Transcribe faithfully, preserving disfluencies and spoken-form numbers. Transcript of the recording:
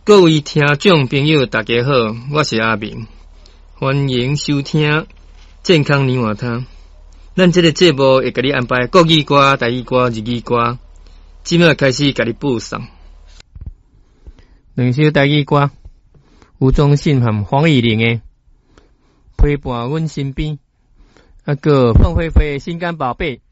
各位听众朋友，大家好，我是阿明，欢迎收听健康年华汤。咱这个节目会给你安排国语歌、台语歌、日语歌，即马开始给你播送。两首台语歌，吴宗宪和黄义玲的陪伴阮身边，啊个凤飞飞的心肝宝贝。